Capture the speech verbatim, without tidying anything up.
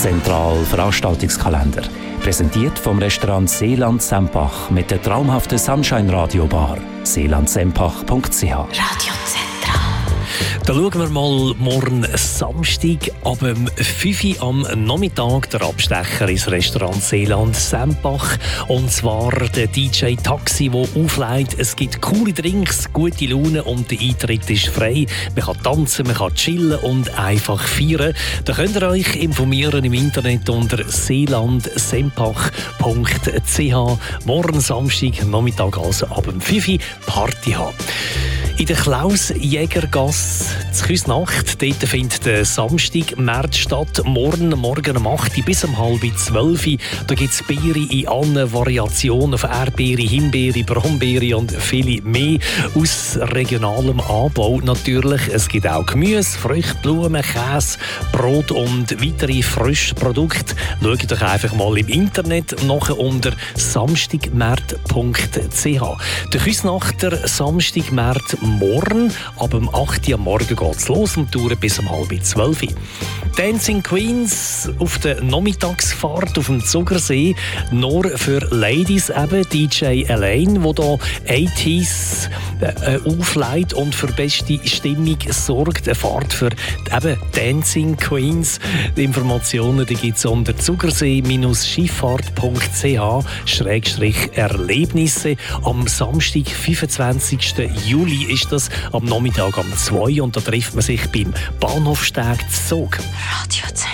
Zentral Veranstaltungskalender. Präsentiert vom Restaurant Seeland Sempach mit der traumhaften Sunshine Radio Bar. seeland sempach punkt c h. Radio Zentral. Da schauen wir mal morgen Samstag ab fünf Uhr am Nachmittag der Abstecher ins Restaurant Seeland Sempach. Und zwar der D J Taxi, der auflegt. Es gibt coole Drinks, gute Laune und der Eintritt ist frei. Man kann tanzen, man kann chillen und einfach feiern. Da könnt ihr euch informieren im Internet unter seeland sempach punkt c h. Morgen Samstag Nachmittag also ab fünf Uhr Party haben. In der Klaus-Jäger-Gasse zu Küsnacht, dort findet der Samstag-März statt. Morgen, morgen um acht Uhr bis um halb zwölf Uhr. Da gibt es Beeren in allen Variationen von Erdbeere, Himbeere, Brombeere und viele mehr aus regionalem Anbau natürlich. Es gibt auch Gemüse, Früchte, Blumen, Käse, Brot und weitere frische Produkte. Schaut doch einfach mal im Internet nach unter samstagmärz punkt c h. Der Küsnachter Samstag-März morgen ab um acht Uhr am Morgen geht es los und dauert bis um halb zwölf Uhr. Dancing Queens auf der Nachmittagsfahrt auf dem Zugersee, nur für Ladies eben, D J Elaine, die hier achtziger äh, auflegt und für beste Stimmung sorgt. Eine Fahrt für eben Dancing Queens. Die Informationen gibt es unter zugersee schifffahrt punkt c h Schrägstrich Erlebnisse. Am Samstag, fünfundzwanzigsten Juli ist das, am Nachmittag um zwei Uhr und da trifft man sich beim Bahnhofsteg Zug. Radio Zentral.